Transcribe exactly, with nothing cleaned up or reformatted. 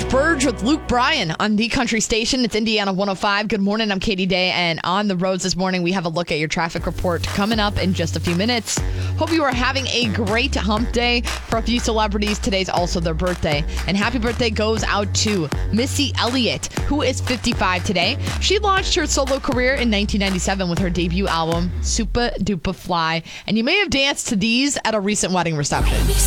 Burge with Luke Bryan on the Country Station. It's Indiana one oh five. Good morning. I'm Katie Day, and on the roads this morning, we have a look at your traffic report coming up in just a few minutes. Hope you are having a great hump day. For a few celebrities, today's also their birthday. And happy birthday goes out to Missy Elliott, who is fifty-five today. She launched her solo career in nineteen ninety-seven with her debut album, Supa Dupa Fly. And you may have danced to these at a recent wedding reception.